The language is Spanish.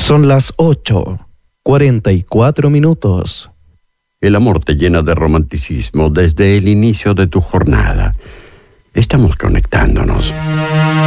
Son las 8:44. El amor te llena de romanticismo desde el inicio de tu jornada. Estamos conectándonos.